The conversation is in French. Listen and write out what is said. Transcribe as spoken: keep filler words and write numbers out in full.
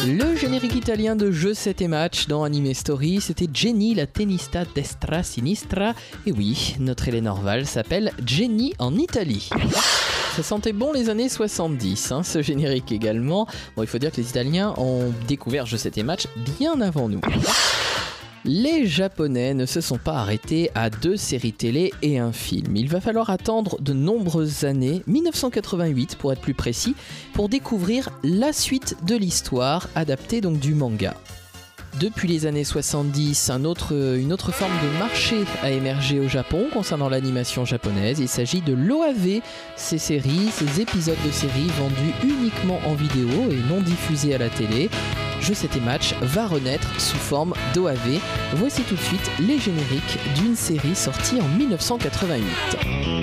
Le générique italien de Jeux sept et Match dans Anime Story, c'était Jenny la tennista destra sinistra. Et oui, notre Hélène Orval s'appelle Jenny en Italie. Ça sentait bon les années soixante-dix, hein, ce générique également. Bon, il faut dire que les Italiens ont découvert Jeux sept et Match bien avant nous. Les Japonais ne se sont pas arrêtés à deux séries télé et un film. Il va falloir attendre de nombreuses années, dix-neuf cent quatre-vingt-huit pour être plus précis, pour découvrir la suite de l'histoire adaptée donc du manga. Depuis les années soixante-dix, un autre, une autre forme de marché a émergé au Japon concernant l'animation japonaise. Il s'agit de l'O A V, ces séries, ces épisodes de séries vendus uniquement en vidéo et non diffusés à la télé. Jeux sept et Match va renaître sous forme d'O A V. Voici tout de suite les génériques d'une série sortie en dix-neuf cent quatre-vingt-huit.